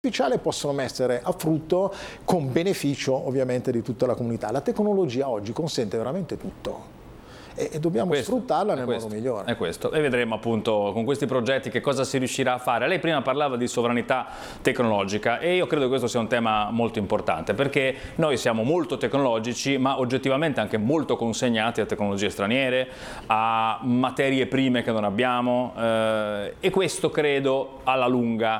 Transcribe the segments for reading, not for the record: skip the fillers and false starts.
artificiale possono mettere a frutto con beneficio ovviamente di tutta la comunità. La tecnologia oggi consente veramente tutto. E dobbiamo sfruttarla nel modo migliore. È questo. E vedremo appunto con questi progetti che cosa si riuscirà a fare. Lei prima parlava di sovranità tecnologica e io credo che questo sia un tema molto importante, perché noi siamo molto tecnologici ma oggettivamente anche molto consegnati a tecnologie straniere, a materie prime che non abbiamo e questo credo alla lunga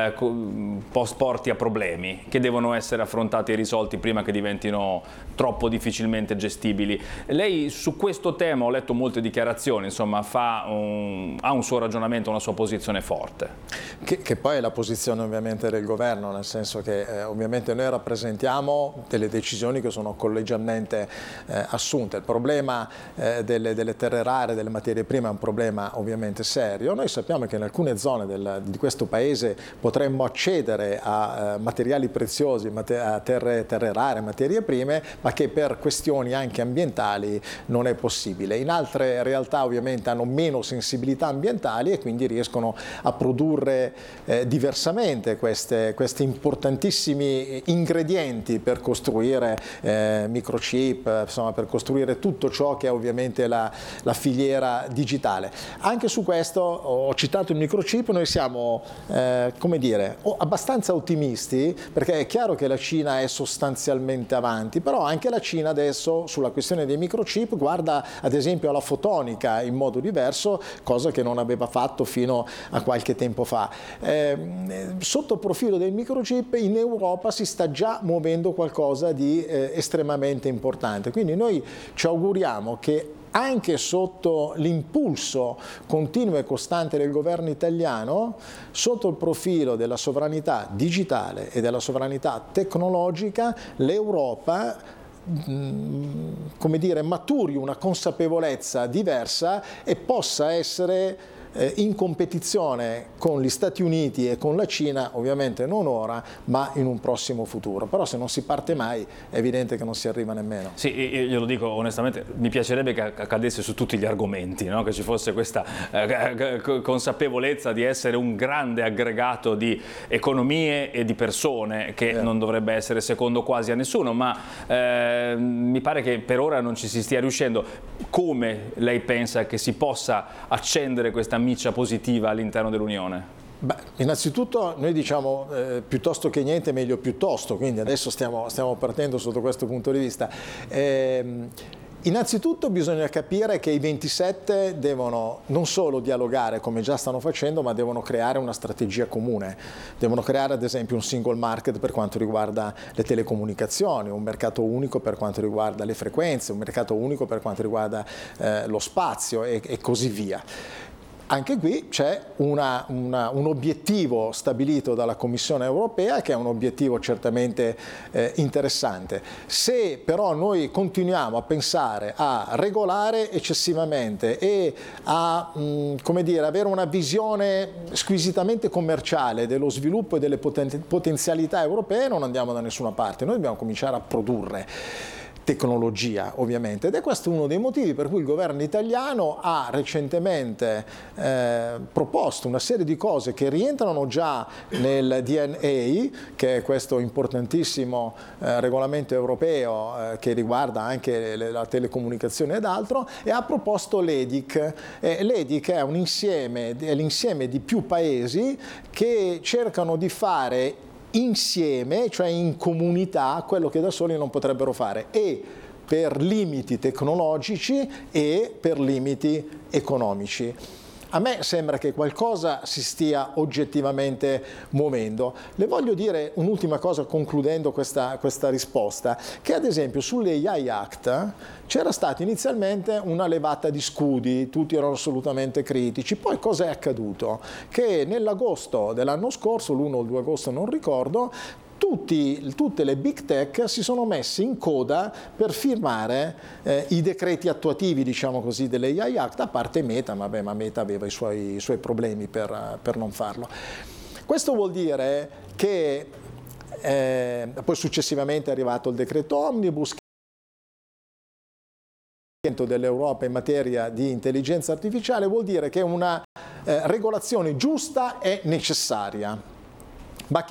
porti a problemi che devono essere affrontati e risolti prima che diventino troppo difficilmente gestibili. Lei su questo tema, ho letto molte dichiarazioni, insomma ha un suo ragionamento, una sua posizione forte. Che poi è la posizione ovviamente del governo, nel senso che ovviamente noi rappresentiamo delle decisioni che sono collegialmente assunte. Il problema delle terre rare, delle materie prime è un problema ovviamente serio. Noi sappiamo che in alcune zone di questo paese potremmo accedere a materiali preziosi, a terre rare, materie prime, ma che per questioni anche ambientali non è possibile. In altre realtà ovviamente hanno meno sensibilità ambientali e quindi riescono a produrre diversamente questi importantissimi ingredienti per costruire microchip, insomma per costruire tutto ciò che è ovviamente la filiera digitale. Anche su questo ho citato il microchip, noi siamo come dire, abbastanza ottimisti, perché è chiaro che la Cina è sostanzialmente avanti, però anche la Cina adesso sulla questione dei microchip guarda ad esempio alla fotonica in modo diverso, cosa che non aveva fatto fino a qualche tempo fa. Sotto il profilo del microchip in Europa si sta già muovendo qualcosa di estremamente importante, quindi noi ci auguriamo che anche sotto l'impulso continuo e costante del governo italiano, sotto il profilo della sovranità digitale e della sovranità tecnologica, l'Europa come dire, maturi una consapevolezza diversa e possa essere in competizione con gli Stati Uniti e con la Cina, ovviamente non ora, ma in un prossimo futuro. Però se non si parte mai è evidente che non si arriva nemmeno. Sì, io lo dico onestamente, mi piacerebbe che accadesse su tutti gli argomenti, no? Che ci fosse questa consapevolezza di essere un grande aggregato di economie e di persone che non dovrebbe essere secondo quasi a nessuno, ma mi pare che per ora non ci si stia riuscendo. Come lei pensa che si possa accendere questa miccia positiva all'interno dell'Unione? Beh, innanzitutto noi diciamo piuttosto che niente meglio piuttosto, quindi adesso stiamo partendo sotto questo punto di vista. Innanzitutto bisogna capire che i 27 devono non solo dialogare come già stanno facendo, ma devono creare una strategia comune. Devono creare ad esempio un single market per quanto riguarda le telecomunicazioni, un mercato unico per quanto riguarda le frequenze, un mercato unico per quanto riguarda lo spazio e così via. Anche qui c'è un obiettivo stabilito dalla Commissione europea che è un obiettivo certamente interessante. Se però noi continuiamo a pensare a regolare eccessivamente e a come dire, avere una visione squisitamente commerciale dello sviluppo e delle potenzialità europee, non andiamo da nessuna parte. Noi dobbiamo cominciare a produrre tecnologia ovviamente, ed è questo uno dei motivi per cui il governo italiano ha recentemente proposto una serie di cose che rientrano già nel DNA, che è questo importantissimo regolamento europeo che riguarda anche la telecomunicazione ed altro, e ha proposto l'EDIC. L'EDIC è l'insieme di più paesi che cercano di fare insieme, cioè in comunità, quello che da soli non potrebbero fare, e per limiti tecnologici e per limiti economici. A me sembra che qualcosa si stia oggettivamente muovendo. Le voglio dire un'ultima cosa concludendo questa risposta, che ad esempio sull'AI Act c'era stata inizialmente una levata di scudi, tutti erano assolutamente critici, poi cosa è accaduto? Che nell'agosto dell'anno scorso, l'1 o il 2 agosto non ricordo, tutte le big tech si sono messe in coda per firmare i decreti attuativi, diciamo così, dell'AI Act, a parte Meta, ma Meta aveva i suoi problemi per non farlo. Questo vuol dire che poi successivamente è arrivato il decreto Omnibus dell'Europa in materia di intelligenza artificiale, vuol dire che una regolazione giusta è necessaria.